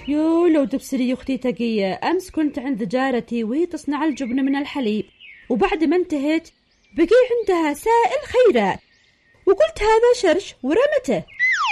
يو لو تبصري يا أختي تقية، أمس كنت عند جارتي وهي تصنع الجبن من الحليب، وبعد ما انتهت بقي عندها سائل خيرات، وقلت هذا شرش ورمته.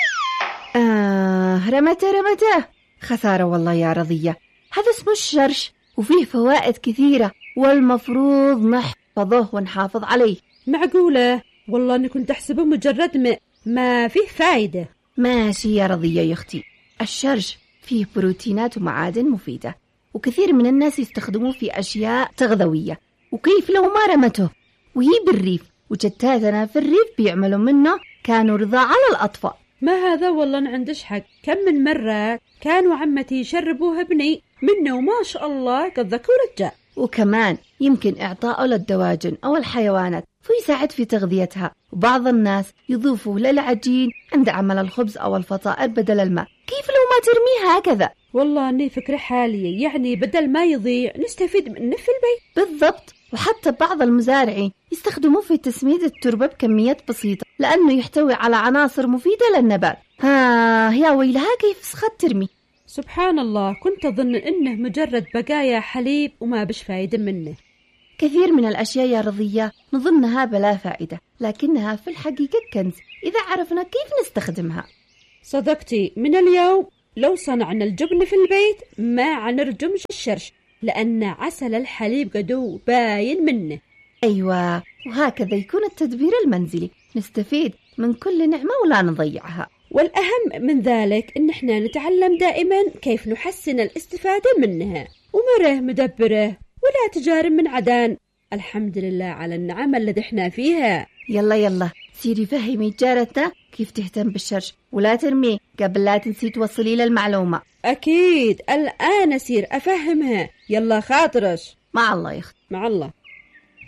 رمته خسارة والله يا رضية، هذا اسمه الشرش وفيه فوائد كثيرة والمفروض نحفظه ونحافظ عليه. معقولة؟ والله أني كنت أحسبه مجرد ما فيه فايدة. ماشي يا رضية يا أختي، الشرش فيه بروتينات ومعادن مفيدة، وكثير من الناس يستخدموه في أشياء تغذوية، وكيف لو ما رمته؟ وهي بالريف، وجداتنا في الريف بيعملوا منه كانوا رضاعة على الأطفال. ما هذا والله أنا عندش حق، كم من مرة كانوا عمتي يشربوها ابني منه وما شاء الله قد ذكوا رجع. وكمان يمكن إعطائه للدواجن أو الحيوانات فيساعد في تغذيتها، وبعض الناس يضيفوا للعجين عند عمل الخبز أو الفطائر بدل الماء. كيف لو ما ترميه هكذا؟ والله أني فكرة حالية، يعني بدل ما يضيع نستفيد منه في البيت. بالضبط، وحتى بعض المزارعين يستخدموه في تسميد التربة بكميات بسيطة لأنه يحتوي على عناصر مفيدة للنبات. يا ويلها كيف سخت ترمي. سبحان الله، كنت أظن إنه مجرد بقايا حليب وما بش فايدة منه. كثير من الأشياء يا رضية نظنها بلا فائدة، لكنها في الحقيقة كنز إذا عرفنا كيف نستخدمها. صدقتي، من اليوم لو صنعنا الجبن في البيت ما عنرجم الشرش، لأن عسل الحليب قدو باين منه. أيوة، وهكذا يكون التدبير المنزلي، نستفيد من كل نعمة ولا نضيعها. والأهم من ذلك إن احنا نتعلم دائما كيف نحسن الاستفادة منها، ومره مدبره ولا تجارب من عدان. الحمد لله على النعم الذي احنا فيها. يلا سيري فهمي جارتنا كيف تهتم بالشرش ولا ترميه قبل لا تنسي توصلي للمعلومة. أكيد الآن أسير أفهمها. يلا خاطرش. مع الله يا أختي. مع الله.